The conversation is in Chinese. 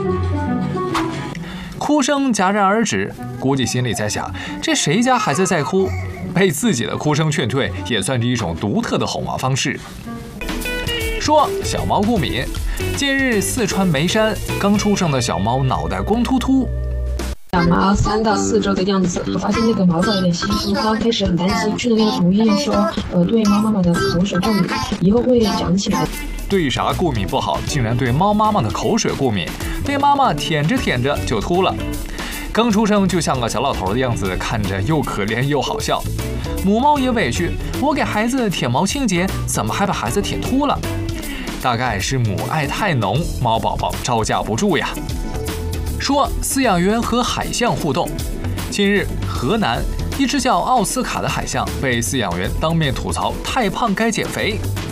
哭声戛然而止，估计心里在想：这谁家孩子在哭？被自己的哭声劝退，也算是一种独特的哄娃方式。说小猫过敏，近日四川眉山刚出生的小猫脑袋光秃秃。 小猫3到4周的样子，我发现那个毛发有点稀疏，刚开始很担心，去了那个宠物医院说，对猫妈妈的口水过敏，以后会长起来。 对啥过敏不好，竟然对猫妈妈的口水过敏，被妈妈舔着舔着就秃了。刚出生就像个小老头的样子，看着又可怜又好笑。母猫也委屈，我给孩子舔毛清洁，怎么还把孩子舔秃了？大概是母爱太浓，猫宝宝招架不住呀。说饲养员和海象互动。近日，河南一只叫奥斯卡的海象被饲养员当面吐槽太胖该减肥。